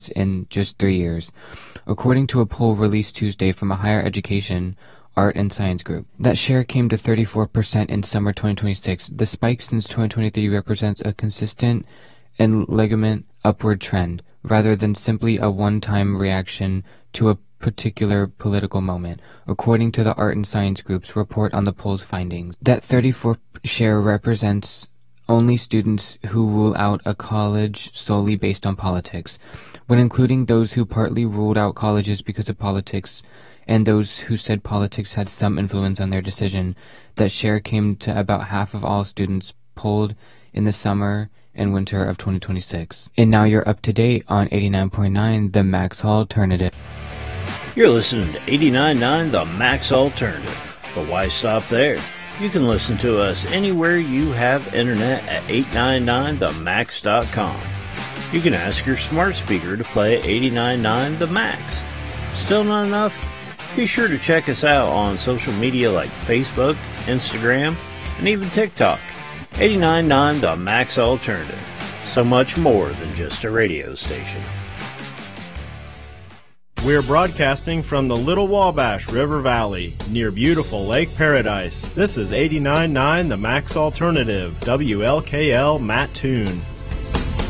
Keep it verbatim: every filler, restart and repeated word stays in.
in just three years, according to a poll released Tuesday from a higher education, art, and science group. That share came to thirty-four percent in summer twenty twenty-six. The spike since twenty twenty-three represents a consistent and legitimate upward trend, rather than simply a one-time reaction to a particular political moment, according to the Art and Science Group's report on the poll's findings. That thirty-four share represents only students who rule out a college solely based on politics. When including those who partly ruled out colleges because of politics and those who said politics had some influence on their decision, that share came to about half of all students polled in the summer and winter of twenty twenty-six. And now you're up to date on eighty-nine point nine The Max Alternative. You're listening to eighty-nine point nine The Max Alternative. But why stop there? You can listen to us anywhere you have internet at eight ninety-nine the max dot com. You can ask your smart speaker to play eighty-nine point nine The Max. Still not enough? Be sure to check us out on social media like Facebook, Instagram, and even TikTok. eighty-nine point nine The Max Alternative. So much more than just a radio station. We're broadcasting from the Little Wabash River Valley, near beautiful Lake Paradise. This is eighty-nine point nine The Max Alternative, W L K L Mattoon.